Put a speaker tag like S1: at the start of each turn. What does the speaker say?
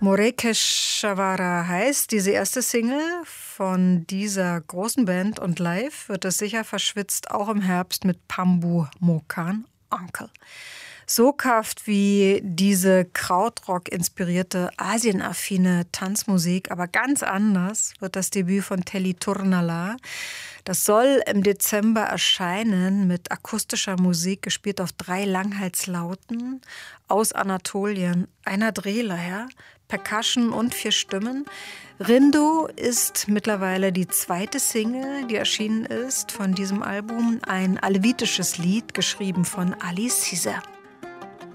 S1: Morekeshwara heißt diese erste Single von dieser großen Band und live wird es sicher verschwitzt, auch im Herbst mit Pambu Mokan Onkel. Soghaft wie diese Krautrock-inspirierte, asienaffine Tanzmusik, aber ganz anders wird das Debüt von Telly Turnala. Das soll im Dezember erscheinen mit akustischer Musik, gespielt auf 3 Langhalslauten aus Anatolien, einer Drehleier, Percussion und 4 Stimmen. Rindo ist mittlerweile die zweite Single, die erschienen ist von diesem Album. Ein alevitisches Lied, geschrieben von Ali Caesar.